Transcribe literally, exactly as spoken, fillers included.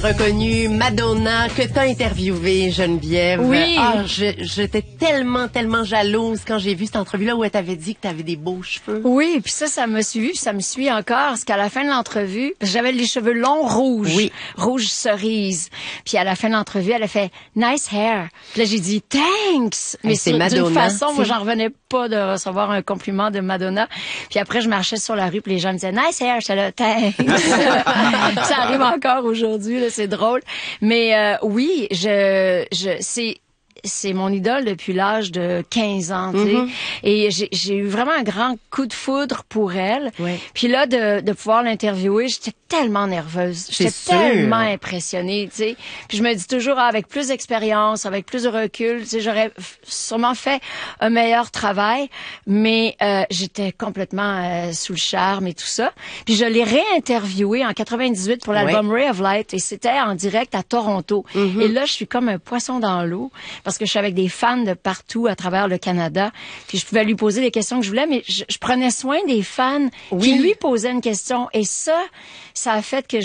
Reconnu Madonna que t'as interviewé, Geneviève. Oui. Ah, je- j'étais tellement, tellement jalouse quand j'ai vu cette entrevue-là où elle t'avait dit que t'avais des beaux cheveux. Oui, puis ça, ça me suit, ça me suit encore, parce qu'à la fin de l'entrevue, parce que j'avais les cheveux longs rouges, Oui. rouge cerise. Puis à la fin de l'entrevue, elle a fait « Nice hair ». Puis là, j'ai dit « Thanks ». Mais c'est sur- d'une Madonna, façon, moi, c'est- j'en revenais pas de recevoir un compliment de Madonna. Puis après, je marchais sur la rue, puis les gens me disaient « Nice hair ». J'étais là « Thanks ». Ça arrive encore aujourd'hui, là, c'est drôle. Mais euh, oui, je, je, c'est... c'est mon idole depuis l'âge de quinze ans, tu sais. Mm-hmm. Et j'ai, j'ai eu vraiment un grand coup de foudre pour elle. Oui. Puis là, de, de pouvoir l'interviewer, j'étais tellement nerveuse. J'étais C'est sûr. tellement impressionnée, tu sais. Puis je me dis toujours, ah, avec plus d'expérience, avec plus de recul, tu sais, j'aurais f- sûrement fait un meilleur travail. Mais euh, j'étais complètement euh, sous le charme et tout ça. Puis je l'ai réinterviewée en quatre-vingt-dix-huit pour l'album Ray of Light. Et c'était en direct à Toronto. Mm-hmm. Et là, je suis comme un poisson dans l'eau. Parce que je suis avec des fans de partout à travers le Canada. Puis je pouvais lui poser les questions que je voulais, mais je, je prenais soin des fans qui lui posaient une question. Et ça, ça a fait que